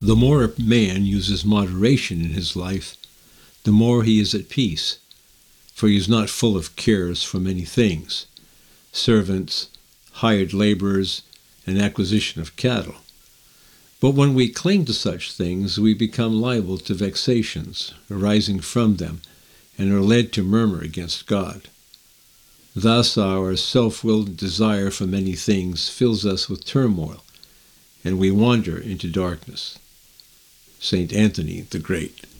The more a man uses moderation in his life, the more he is at peace, for he is not full of cares for many things, servants, hired laborers, and acquisition of cattle. But when we cling to such things, we become liable to vexations arising from them, and are led to murmur against God. Thus our self-willed desire for many things fills us with turmoil, and we wander into darkness. St. Anthony the Great.